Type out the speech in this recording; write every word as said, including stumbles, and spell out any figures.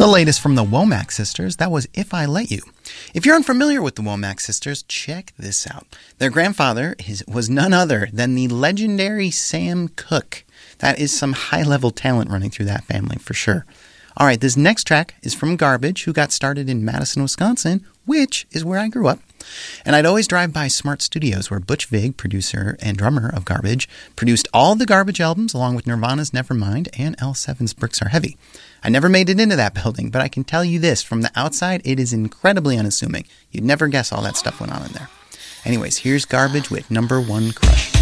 The latest from the Womack sisters, that was If I Let You. If you're unfamiliar with the Womack sisters, check this out. Their grandfather is, was none other than the legendary Sam Cooke. That is some high-level talent running through that family for sure. All right, this next track is from Garbage, who got started in Madison, Wisconsin, which is where I grew up. And I'd always drive by Smart Studios, where Butch Vig, producer and drummer of Garbage, produced all the Garbage albums along with Nirvana's Nevermind and L seven's Bricks Are Heavy. I never made it into that building, but I can tell you this, from the outside, it is incredibly unassuming. You'd never guess all that stuff went on in there. Anyways, here's Garbage with Number One Crush.